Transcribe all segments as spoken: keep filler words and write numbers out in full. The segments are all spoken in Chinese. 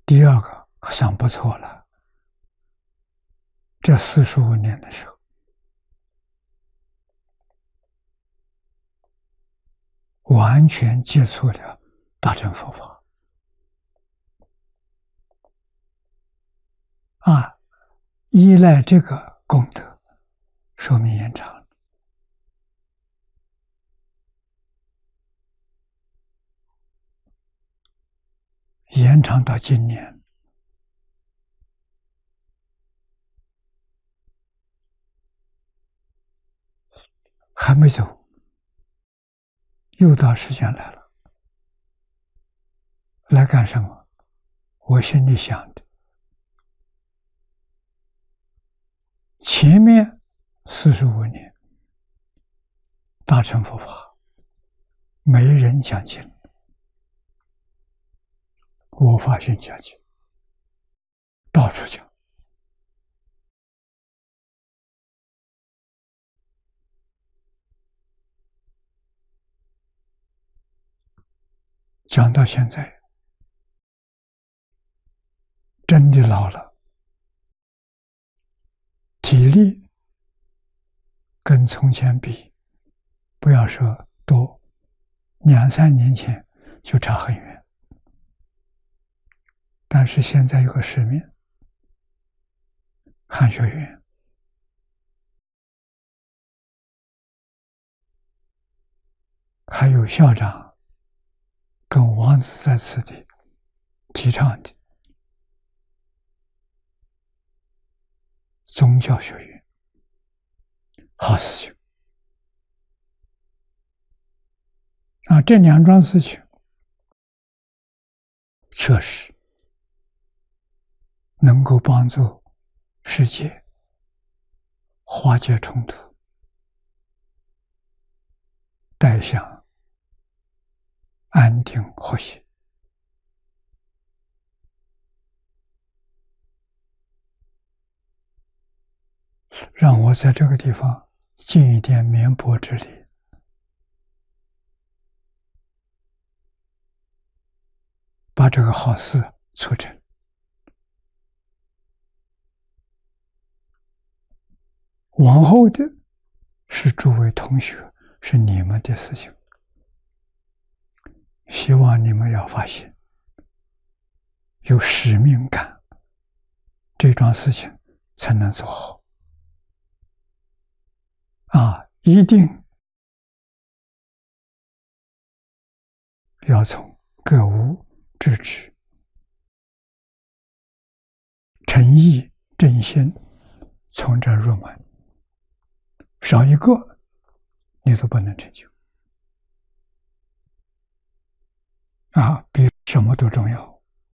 第二个算不错了，这四十五年的时候，完全接触了大乘佛法啊，依赖这个功德，寿命延长了。延长到今年，还没走，又到时间来了。来干什么？我心里想的，前面四十五年大乘佛法没人讲经，我发现讲经到处讲，讲到现在，真的老了，体力跟从前比，不要说多，两三年前就差很远。但是现在有个使命，汉学院还有校长跟王子在此地提倡的宗教学院，好事情啊！这两桩事情确实能够帮助世界化解冲突，带向安定和谐。让我在这个地方尽一点绵薄之力，把这个好事促成。往后的是诸位同学，是你们的事情，希望你们要发现有使命感，这桩事情才能做好啊！一定要从格物致知、诚意正心从这入门，少一个你都不能成就啊！比什么都重要。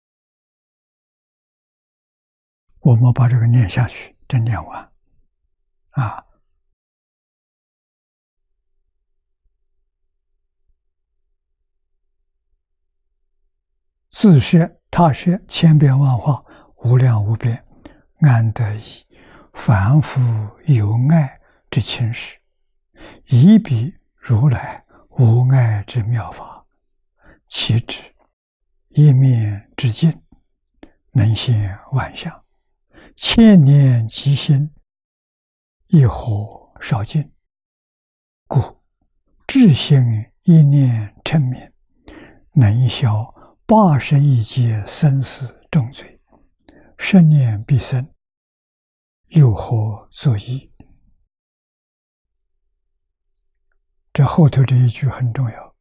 我们把这个念下去，真念完啊！自摄他摄千变万化，无量无边，安得以凡夫有爱之情识，以彼如来无爱之妙法，其智一面之境，能现万象，千年极心，一火烧尽，故至心一念称名，能消八十亿劫生死重罪，十念必生，又何作意？这后头这一句很重要。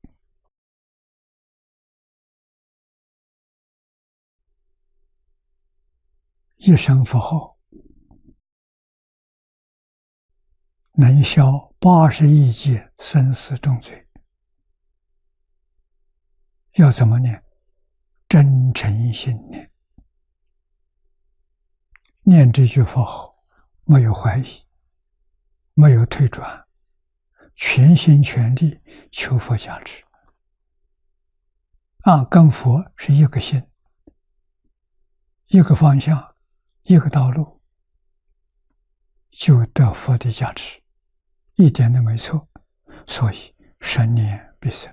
一声佛号能消八十亿劫生死重罪，要怎么念？真诚心念，念这句佛号没有怀疑，没有退转，全心全力求佛加持啊！跟佛是一个心，一个方向，一个道路，就得佛的加持，一点都没错。所以十年必生。